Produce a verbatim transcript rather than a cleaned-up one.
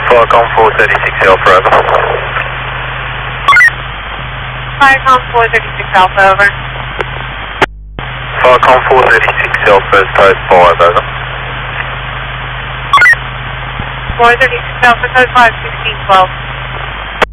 Firecom four thirty-six Alpha, over. Firecom four thirty-six Alpha, over. Firecom four thirty-six Alpha, code five, over. four thirty-six Alpha, code five, sixteen twelve.